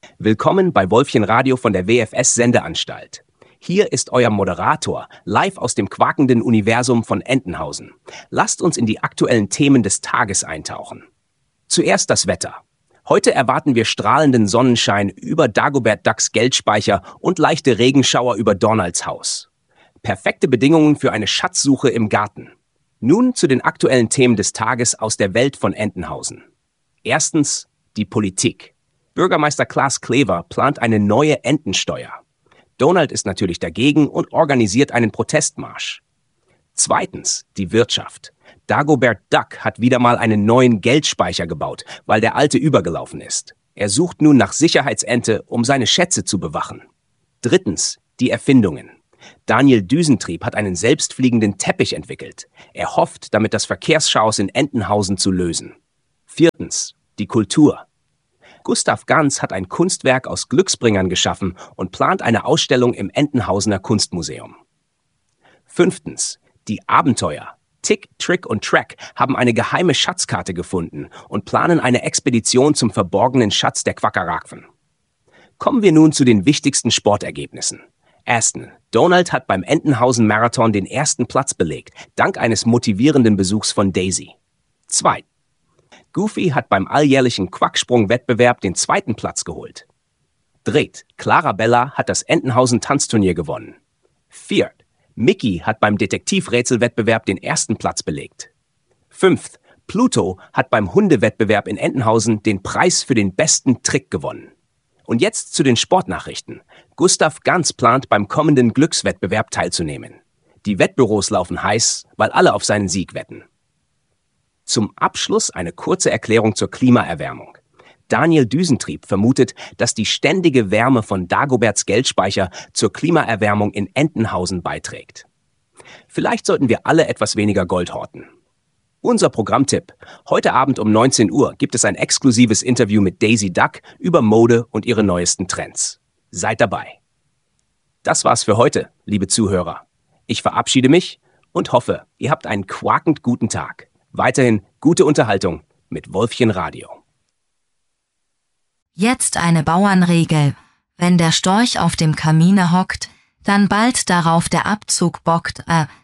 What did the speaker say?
Willkommen bei Wolfchen Radio von der WFS Sendeanstalt. Hier ist euer Moderator, live aus dem quakenden Universum von Entenhausen. Lasst uns in die aktuellen Themen des Tages eintauchen. Zuerst das Wetter. Heute erwarten wir strahlenden Sonnenschein über Dagobert Ducks Geldspeicher und leichte Regenschauer über Donalds Haus. Perfekte Bedingungen für eine Schatzsuche im Garten. Nun zu den aktuellen Themen des Tages aus der Welt von Entenhausen. Erstens die Politik. Bürgermeister Klaas Klever plant eine neue Entensteuer. Donald ist natürlich dagegen und organisiert einen Protestmarsch. Zweitens die Wirtschaft. Dagobert Duck hat wieder mal einen neuen Geldspeicher gebaut, weil der alte übergelaufen ist. Er sucht nun nach Sicherheitsente, um seine Schätze zu bewachen. Drittens die Erfindungen. Daniel Düsentrieb hat einen selbstfliegenden Teppich entwickelt. Er hofft, damit das Verkehrschaos in Entenhausen zu lösen. Viertens die Kultur. Gustav Ganz hat ein Kunstwerk aus Glücksbringern geschaffen und plant eine Ausstellung im Entenhausener Kunstmuseum. Fünftens, die Abenteuer. Tick, Trick und Track haben eine geheime Schatzkarte gefunden und planen eine Expedition zum verborgenen Schatz der Quackerakwen. Kommen wir nun zu den wichtigsten Sportergebnissen. Erstens, Donald hat beim Entenhausen-Marathon den ersten Platz belegt, dank eines motivierenden Besuchs von Daisy. Zweitens, Goofy hat beim alljährlichen Quacksprung-Wettbewerb den zweiten Platz geholt. Drittens, Clarabella hat das Entenhausen-Tanzturnier gewonnen. Viertens, Mickey hat beim Detektivrätselwettbewerb den ersten Platz belegt. Fünftens, Pluto hat beim Hundewettbewerb in Entenhausen den Preis für den besten Trick gewonnen. Und jetzt zu den Sportnachrichten. Gustav Ganz plant beim kommenden Glückswettbewerb teilzunehmen. Die Wettbüros laufen heiß, weil alle auf seinen Sieg wetten. Zum Abschluss eine kurze Erklärung zur Klimaerwärmung. Daniel Düsentrieb vermutet, dass die ständige Wärme von Dagoberts Geldspeicher zur Klimaerwärmung in Entenhausen beiträgt. Vielleicht sollten wir alle etwas weniger Gold horten. Unser Programmtipp. Heute Abend um 19 Uhr gibt es ein exklusives Interview mit Daisy Duck über Mode und ihre neuesten Trends. Seid dabei. Das war's für heute, liebe Zuhörer. Ich verabschiede mich und hoffe, ihr habt einen quakend guten Tag. Weiterhin gute Unterhaltung mit Wolfchen Radio. Jetzt eine Bauernregel. Wenn der Storch auf dem Kamine hockt, dann bald darauf der Abzug bockt,